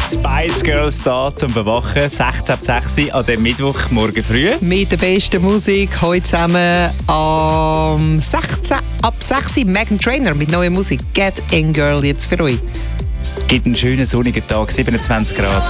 Spice Girls da zum Bewachen. 16 ab 6 an dem Mittwoch, morgen früh. Mit der besten Musik heute zusammen am 16 ab 6 Meghan Trainor mit neuer Musik. Get In Girl jetzt für euch. Gibt einen schönen sonnigen Tag, 27 Grad.